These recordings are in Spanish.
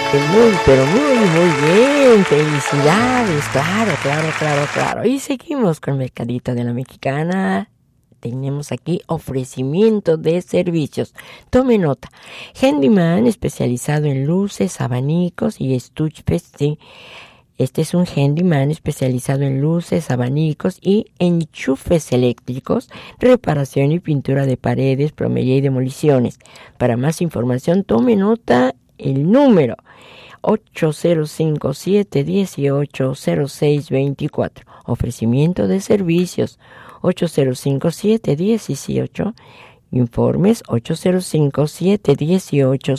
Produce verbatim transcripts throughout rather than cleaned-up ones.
que muy, pero muy, muy bien. Felicidades, claro, claro, claro, claro. Y seguimos con Mercadito de la Mexicana. Tenemos aquí ofrecimiento de servicios. Tome nota. Handyman especializado en luces, abanicos y estuches. Sí. Este es un handyman especializado en luces, abanicos y enchufes eléctricos, reparación y pintura de paredes, plomería y demoliciones. Para más información, tome nota el número ocho cero cinco, siete uno ocho, cero seis dos cuatro. Ofrecimiento de servicios ocho cero cinco, siete uno ocho. Informes ocho cero cinco, siete uno ocho,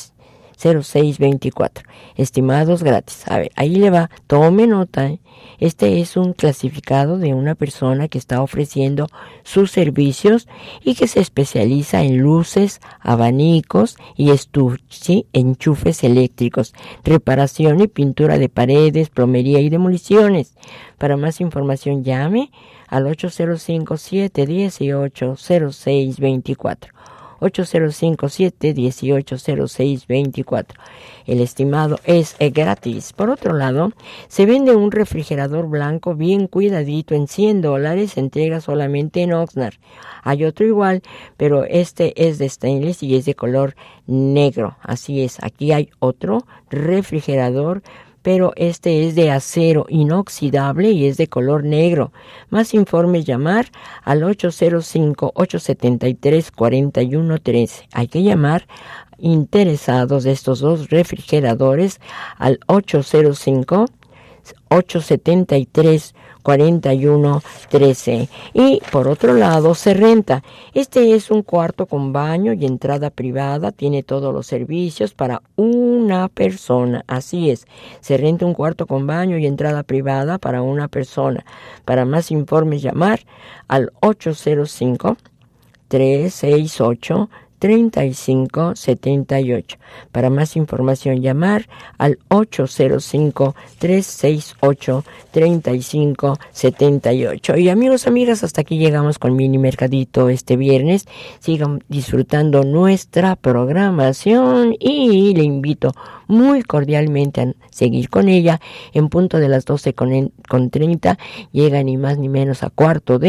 cero seis dos cuatro. Estimados gratis. A ver, ahí le va. Tome nota. ¿eh? Este es un clasificado de una persona que está ofreciendo sus servicios y que se especializa en luces, abanicos y estu- ¿sí? enchufes eléctricos, reparación y pintura de paredes, plomería y demoliciones. Para más información llame al ocho cero cinco, siete uno ocho, cero seis dos cuatro. ocho cero cinco, siete uno ocho, cero seis dos cuatro. El estimado es gratis. Por otro lado, se vende un refrigerador blanco bien cuidadito en cien dólares, se entrega solamente en Oxnard. Hay otro igual, pero este es de stainless y es de color negro. Así es, aquí hay otro refrigerador, pero este es de acero inoxidable y es de color negro. Más informes llamar al ocho cero cinco, ocho siete tres, cuatro uno uno tres. Hay que llamar interesados de estos dos refrigeradores al ocho cero cinco, ocho siete tres, cuatro uno trece. Y por otro lado se renta. Este es un cuarto con baño y entrada privada, tiene todos los servicios para una persona. Así es, se renta un cuarto con baño y entrada privada para una persona. Para más informes llamar al ocho cero cinco, tres seis ocho, treinta y cinco setenta y ocho. Para más información llamar al ocho cero cinco, tres seis ocho, treinta y cinco setenta y ocho. Y amigos, amigas, hasta aquí llegamos con Mini Mercadito este viernes. Sigan disfrutando nuestra programación y le invito muy cordialmente a seguir con ella. En punto de las doce con treinta llega ni más ni menos a cuarto de